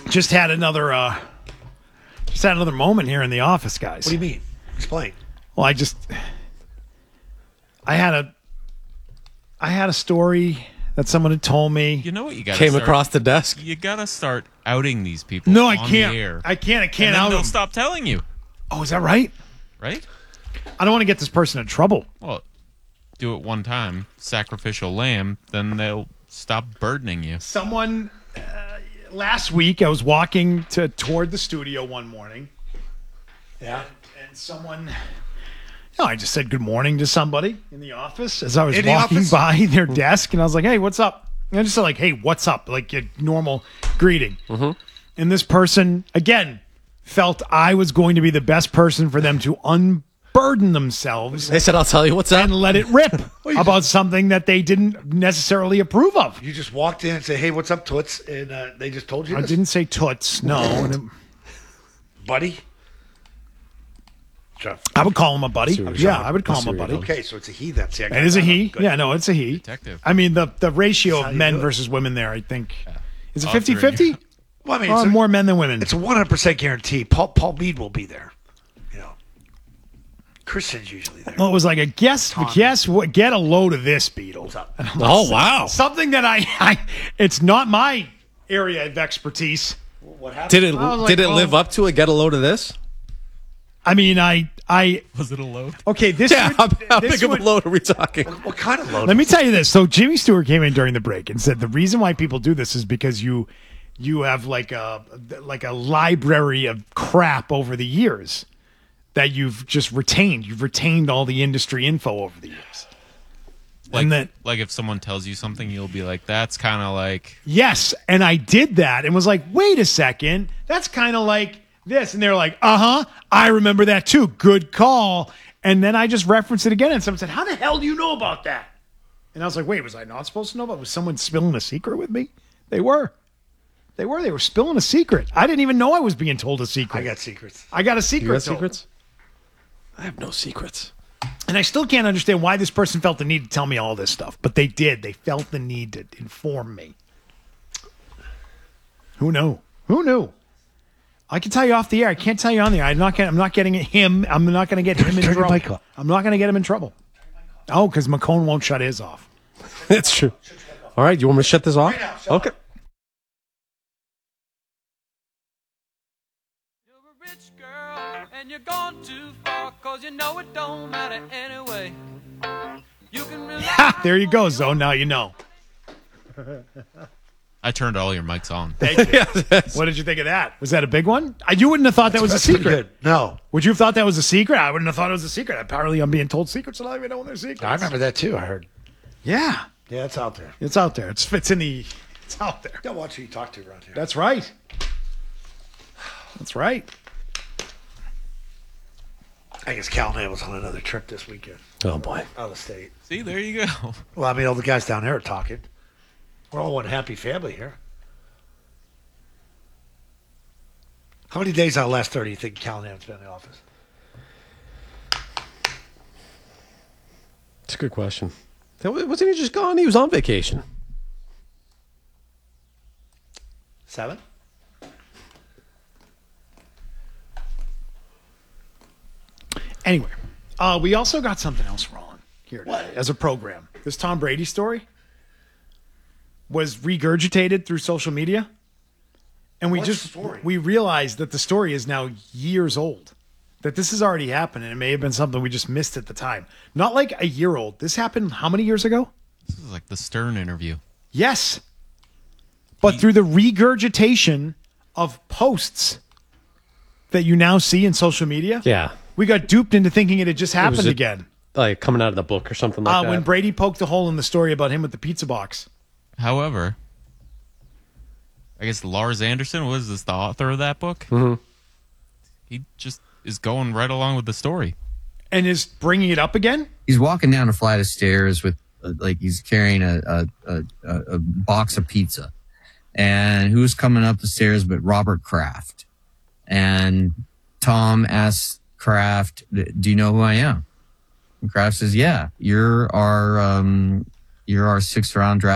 Just had another moment here in the office, guys. What do you mean? Explain. Well, I had a story that someone had told me. You know what you got? Came across the desk. You gotta start outing these people. No, on I can't. The air. I can't And out then they'll them. stop telling you. Oh, is that right? Right? I don't want to get this person in trouble. Well, do it one time, sacrificial lamb, then they'll stop burdening you. Someone last week, I was walking toward the studio one morning. Yeah. And someone, I just said good morning to somebody in the office as I was In the walking office? by their desk, and I was like, "Hey, what's up?" And I just said like, "Hey, what's up?" Like a normal greeting. Mm-hmm. And this person again felt I was going to be the best person for them to unburden themselves They said, "I'll tell you what's up." and let it rip about something that they didn't necessarily approve of. You just walked in and said, "Hey, what's up, Toots?" And they just told you I this? didn't say toots, no. And Buddy? Sure. I would call him a buddy. Serious. Yeah, I would call him a Serious. buddy. Okay, so it's a he then. See, I got It is a that he. up. Good. Yeah, no, it's a he. Detective. I mean, the ratio That's how of you men do it. versus women there, I think, is it Odds are in 50-50? Well, I mean, Oh, it's, more men than women. it's a 100% guarantee. Paul Mead will be there. You know, Kristen's usually there. Well, it was like a guess what? Get a load of this, Beetle. What's up? Oh wow! Something that I it's not my area of expertise. What happened? Did it I was like, did it live oh. up to a get a load of this? I mean, I Was it a load? okay. This Yeah, would- how this big of would- a load are we talking? What kind of load? Let me tell you this. So Jimmy Stewart came in during the break and said the reason why people do this is because you have like a library of crap over the years that you've just retained. You've retained all the industry info over the years. And that Like if someone tells you something, you'll be like, "That's kind of like." yes, and I did that and was like, wait a second, that's kind of like this, and they're like, I remember that too. Good call. And then I just referenced it again, and someone said, how the hell do you know about that? And I was like, wait, was I not supposed to know about it? Was someone spilling a secret with me? They were spilling a secret. I didn't even know I was being told a secret. I got secrets. I got a secret. You got told. secrets? I have no secrets. And I still can't understand why this person felt the need to tell me all this stuff, but they did. They felt the need to inform me. Who knew? Who knew? I can tell you off the air. I can't tell you on the air. I'm not getting him. I'm not going to get him in Turn your trouble. mic off. I'm not going to get him in trouble. Oh, because McCone won't shut his off. That's true. All right, you want me to shut this off? Right now, shut Okay. You're a rich girl and you're gone too far, 'cause you know it don't matter anyway. You can rely Ha! There you go, Zone. Now you know. I turned all your mics on. Thank you. What did you think of that? Was that a big one? You wouldn't have thought that was a That's pretty secret. good. No. Would you have thought that was a secret? I wouldn't have thought it was a secret. Apparently, I'm being told secrets, and I don't even know when they're secrets. I remember that too, I heard. Yeah, Yeah, it's out there. it's out there. It's out there. Don't watch who you talk to around here. That's right. That's right. I guess Callahan was on another trip this weekend. Oh boy. Out of state. See, there you go. Well, I mean, all the guys down there are talking. We're all one happy family here. How many days out of the last 30 you think Callahan's been in the office? It's a good question. Wasn't he just gone? He was on vacation. 7? Anyway, we also got something else wrong here today as a program. This Tom Brady story was regurgitated through social media, and we What just story? we realized that the story is now years old. That this has already happened, and it may have been something we just missed at the time. Not like a year old. This happened how many years ago? This is like the Stern interview. Yes. But through the regurgitation of posts that you now see in social media, Yeah. we got duped into thinking it had just happened a- again. Like coming out of the book or something like that. When Brady poked a hole in the story about him with the pizza box. However, I guess Lars Anderson was the author of that book. Mhm. He just is going right along with the story. And is bringing it up again? He's walking down a flight of stairs with like he's carrying a box of pizza, and who's coming up the stairs but Robert Kraft? And Tom asks Kraft, "Do you know who I am?" And Kraft says, "Yeah, you're our 6th round draft